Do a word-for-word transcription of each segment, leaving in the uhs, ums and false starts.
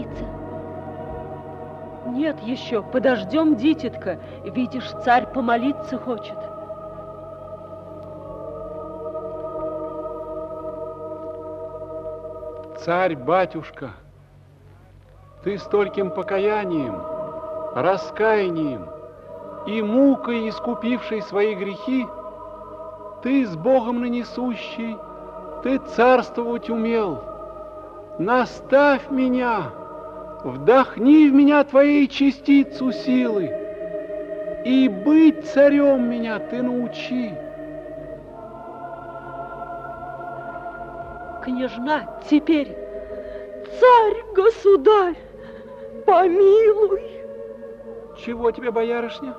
помолиться? Нет еще, подождем, дитятка. Видишь, царь помолиться хочет. Царь-батюшка, ты стольким покаянием, раскаянием и мукой искупивший свои грехи, ты с Богом нанесущий, ты царствовать умел. Наставь меня, вдохни в меня твоей частицу силы, и быть царем меня ты научи. Княжна, теперь, царь-государь, помилуй. Чего тебе, боярышня?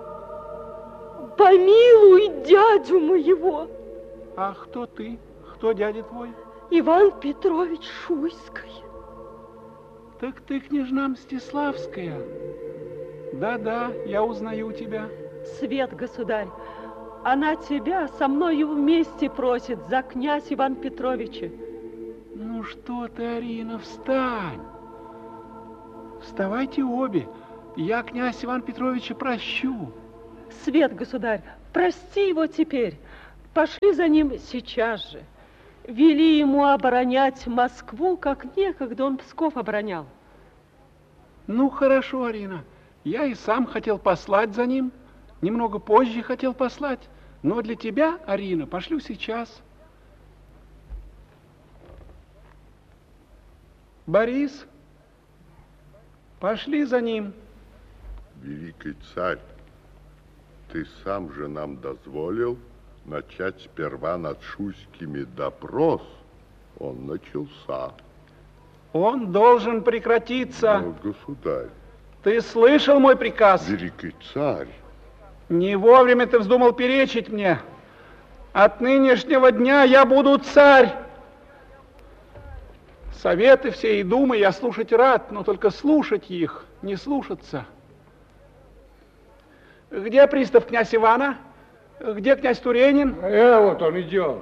Помилуй дядю моего. А кто ты? Кто дядя твой? Иван Петрович Шуйский. Так ты, княжна Мстиславская. Да-да, я узнаю тебя. Свет, государь, она тебя со мною вместе просит за князь Иван Петровича. Ну что ты, Арина, встань. Вставайте обе, я князь Иван Петровича прощу. Свет, государь, прости его теперь. Пошли за ним сейчас же. Вели ему оборонять Москву, как некогда он Псков оборонял. Ну, хорошо, Арина. Я и сам хотел послать за ним. Немного позже хотел послать. Но для тебя, Арина, пошлю сейчас. Борис, пошли за ним. Великий царь, ты сам же нам дозволил начать сперва над Шуйскими допрос. Он начался. Он должен прекратиться. Но, государь. Ты слышал мой приказ? Великий царь. Не вовремя ты вздумал перечить мне. От нынешнего дня я буду царь. Советы все и думы я слушать рад, но только слушать их, не слушаться. Где пристав князь Ивана? Где князь Туренин? Э, вот он идет.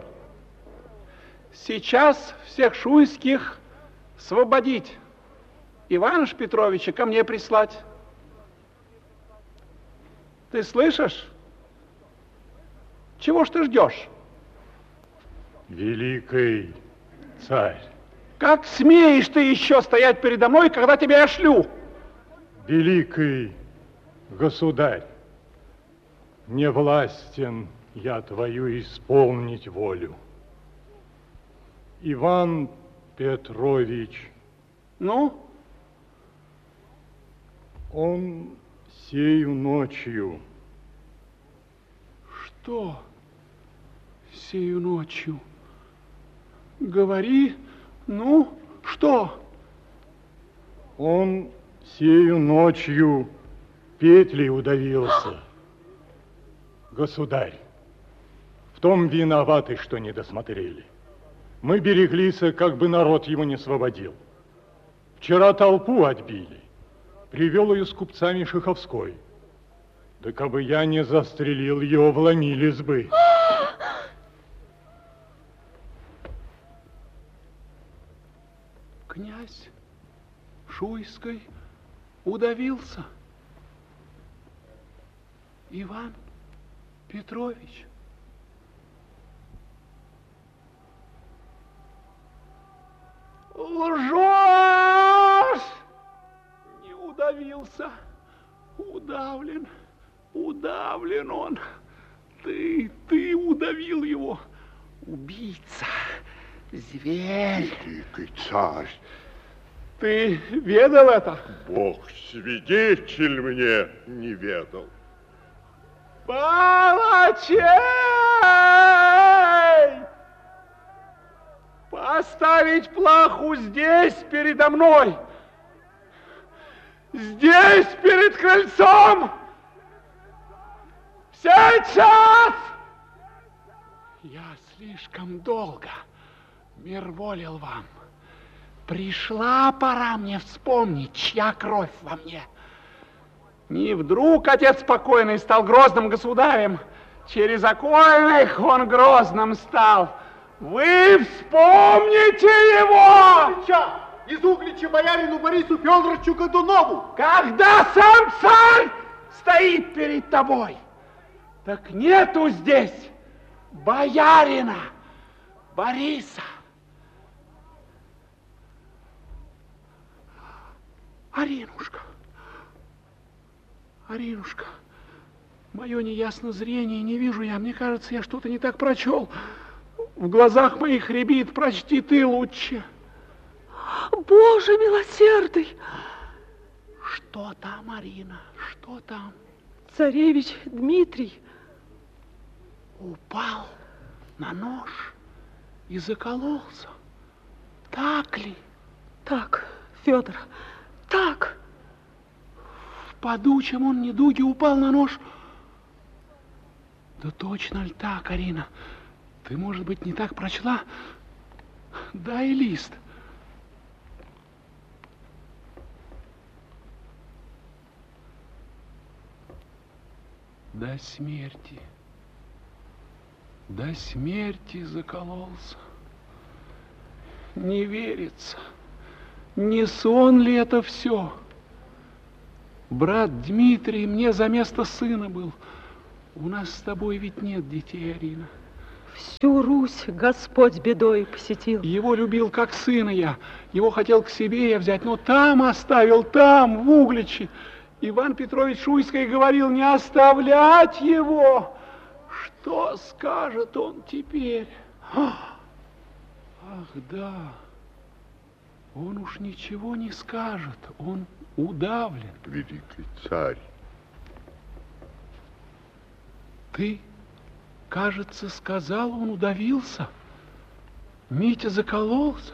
Сейчас всех шуйских освободить. Ивана Петровича ко мне прислать. Ты слышишь? Чего ж ты ждешь? Великий царь. Как смеешь ты еще стоять передо мной, когда тебя я шлю? Великий государь, не властен я твою исполнить волю. Иван Петрович. Ну? Он сею ночью. Что сею ночью? Говори, ну, что? Он сею ночью петлей удавился. Государь, в том виноваты, что не досмотрели. Мы береглись, как бы народ его не свободил. Вчера толпу отбили. Привел ее с купцами Шиховской. Да кабы я не застрелил его, вломились бы. Князь Шуйский удавился. Иван Петрович. Лжешь! Не удавился. Удавлен. Удавлен он. Ты, ты удавил его. Убийца. Зверь. Великий царь. Ты ведал это? Бог свидетель мне не ведал. Палачей! Поставить плаху здесь передо мной. Здесь перед крыльцом. Сейчас! Я слишком долго мирволил вам. Пришла пора мне вспомнить, чья кровь во мне. Не вдруг отец покойный стал грозным государем. Через окольных он грозным стал. Вы вспомните его! Сейчас, из Углича боярину Борису Федоровичу Годунову. Когда сам царь стоит перед тобой, так нету здесь боярина Бориса. Аринушка, Аринушка, мое неясное зрение, не вижу я, мне кажется, я что-то не так прочел. В глазах моих рябит, прочти ты лучше. Боже милосердный! Что там, Арина, что там? Царевич Дмитрий упал на нож и закололся. Так ли? Так, Федор, так. В падучем он недуге упал на нож. Да точно ли так, Арина? Ты, может быть, не так прочла? Дай лист. До смерти, до смерти закололся. Не верится, не сон ли это все? Брат Дмитрий мне за место сына был. У нас с тобой ведь нет детей, Арина. Всю Русь Господь бедой посетил. Его любил как сына я. Его хотел к себе я взять, но там оставил, там, в Угличе. Иван Петрович Шуйский говорил не оставлять его. Что скажет он теперь? Ах, да, он уж ничего не скажет, он удавлен. Великий царь. Ты, кажется, сказал, он удавился. Митя закололся.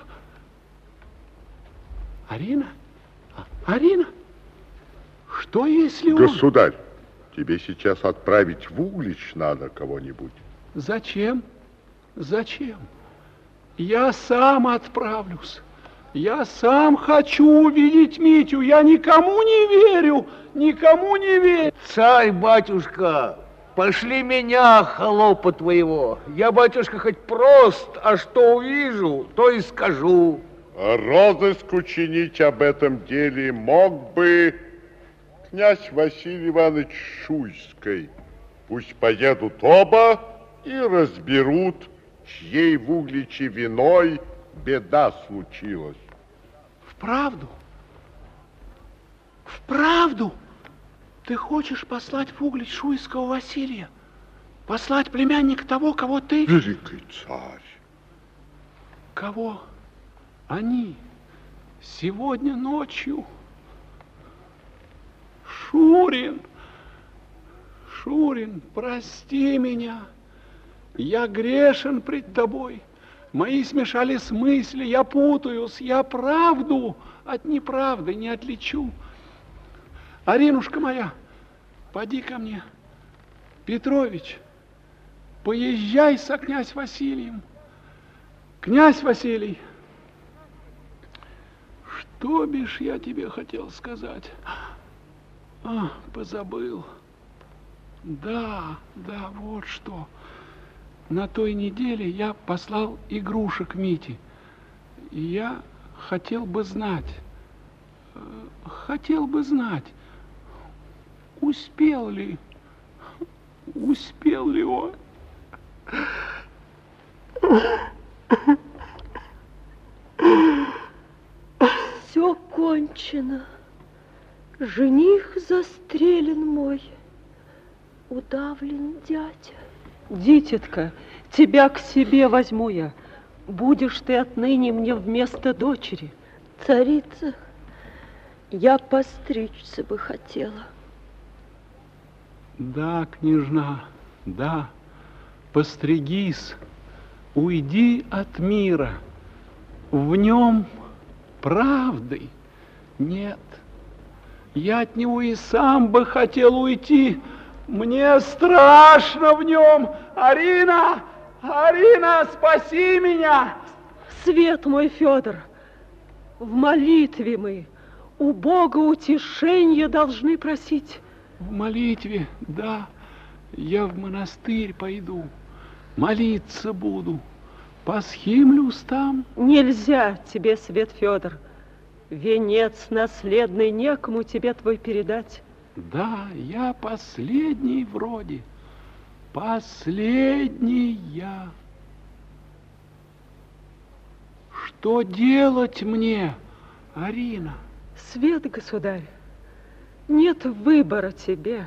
Арина? Арина? Что, если он... Государь, тебе сейчас отправить в Углич надо кого-нибудь. Зачем? Зачем? Я сам отправлюсь. Я сам хочу увидеть Митю. Я никому не верю, никому не верю. Царь, батюшка, пошли меня, холопа твоего. Я, батюшка, хоть прост, а что увижу, то и скажу. А розыск учинить об этом деле мог бы князь Василий Иванович Шуйский. Пусть поедут оба и разберут, чьей в Угличе виной беда случилась. Вправду? Вправду? Ты хочешь послать в Углич Шуйского Василия? Послать племянника того, кого ты... Великий царь. Кого они сегодня ночью... Шурин, Шурин, прости меня, я грешен пред тобой, мои смешались мысли, я путаюсь, я правду от неправды не отличу. Аринушка моя, поди ко мне, Петрович, поезжай со князь Василием. Князь Василий, что бишь я тебе хотел сказать? А, позабыл. Да, да, вот что. На той неделе я послал игрушек Мите. И я хотел бы знать, хотел бы знать, успел ли, успел ли он. Все кончено. Жених застрелен мой, удавлен дядя. Дитятка, тебя к себе возьму я. Будешь ты отныне мне вместо дочери. Царица, я постричься бы хотела. Да, княжна, да, постригись, уйди от мира. В нем правды нет. Я от него и сам бы хотел уйти. Мне страшно в нем. Арина, Арина, спаси меня. Свет мой, Федор, в молитве мы у Бога утешения должны просить. В молитве, да, я в монастырь пойду, молиться буду, посхимлюсь там. Нельзя тебе, Свет Федор, Венец наследный некому тебе твой передать. Да, я последний вроде. Последний я. Что делать мне, Арина? Свет, государь, нет выбора тебе.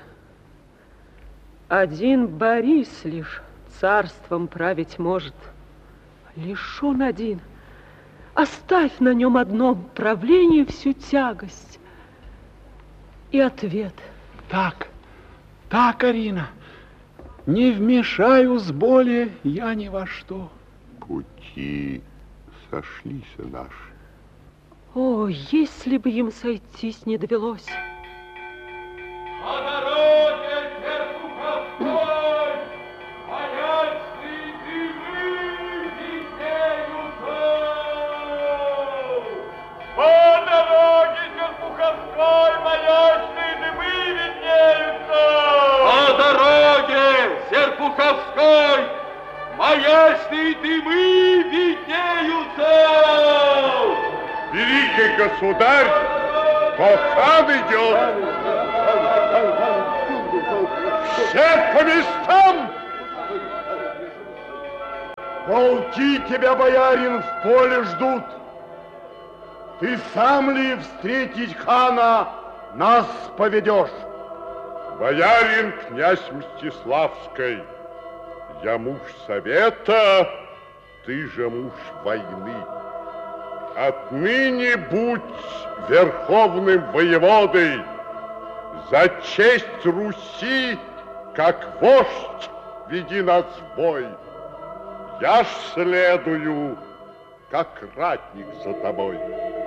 Один Борис лишь царством править может. Лишь он один. Оставь на нем одном правлении всю тягость и ответ. Так, так, Арина, не вмешаюсь более я ни во что. Пути сошлись наши. О, если бы им сойтись не довелось. По дороге Серпуховской маячные дымы виднеются. По дороге Серпуховской маячные дымы виднеются. По дороге Серпуховской маячные дымы виднеются. Великий государь, то хан идет. Все по местам! Полки тебя, боярин, в поле ждут. Ты сам ли встретить хана нас поведешь? Боярин князь Мстиславской, я муж совета, ты же муж войны. Отныне будь верховным воеводой, за честь Руси, как вождь, веди нас в бой. Я ж следую, как ратник за тобой.